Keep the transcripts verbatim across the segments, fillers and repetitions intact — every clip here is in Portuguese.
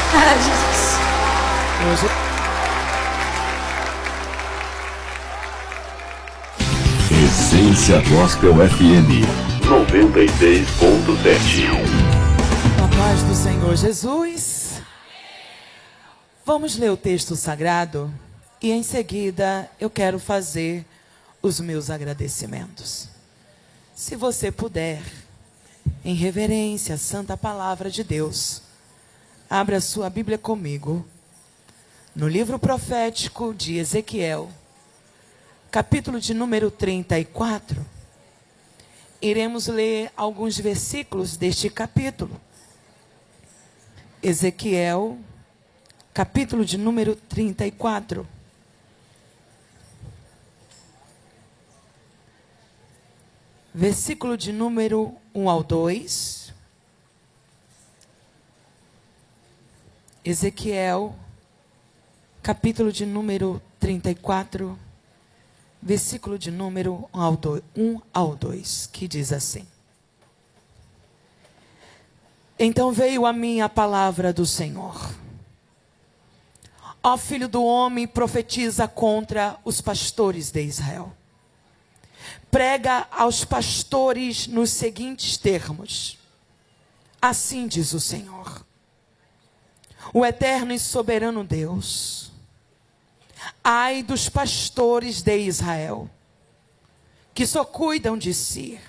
Ah, Jesus. Essência Gospel F M noventa e seis ponto sete. A paz do Senhor Jesus. Vamos ler o texto sagrado e em seguida eu quero fazer os meus agradecimentos. Se você puder, em reverência à santa palavra de Deus, abra sua Bíblia comigo no livro profético de Ezequiel, capítulo de número trinta e quatro. Iremos ler alguns versículos deste capítulo. Ezequiel, capítulo de número trinta e quatro. Versículo de número um ao dois. Ezequiel, capítulo de número trinta e quatro, versículo de número um ao dois, que diz assim: Então veio a mim a palavra do Senhor. Ó filho do homem, profetiza contra os pastores de Israel. Prega aos pastores nos seguintes termos: Assim diz o Senhor, o eterno e soberano Deus: Ai dos pastores de Israel, que só cuidam de si.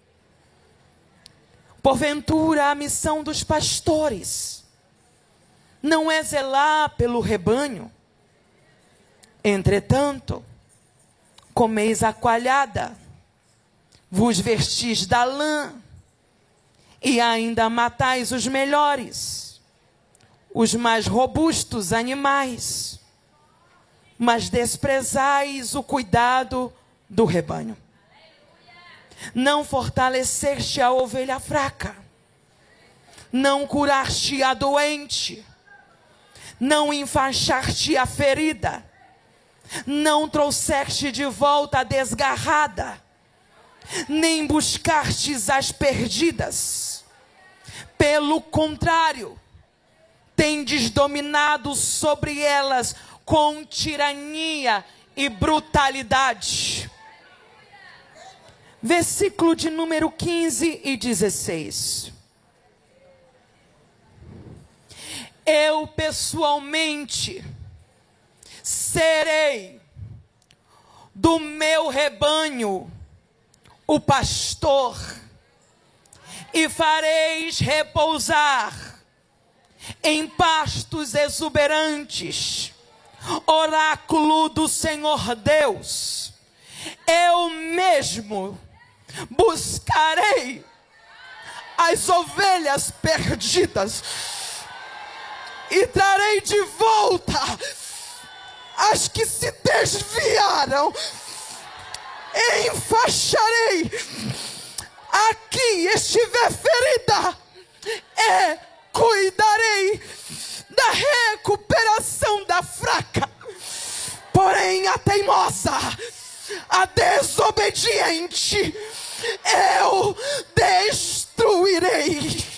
Porventura a missão dos pastores não é zelar pelo rebanho? Entretanto, comeis a coalhada, vos vestis da lã, e ainda matais os melhores, os mais robustos animais, mas desprezais o cuidado do rebanho. Não fortaleceste a ovelha fraca, não curaste a doente, não enfaixaste a ferida, não trouxeste de volta a desgarrada, nem buscastes as perdidas. Pelo contrário, tendes dominado sobre elas com tirania e brutalidade. Versículo de número quinze e dezesseis. Eu pessoalmente serei do meu rebanho o pastor, e fareis repousar em pastos exuberantes. Oráculo do Senhor Deus, eu mesmo buscarei as ovelhas perdidas e trarei de volta as que se desviaram. Enfaixarei a quem estiver ferida e cuidarei da recuperação da fraca. Porém a teimosa, a desobediente, eu destruirei.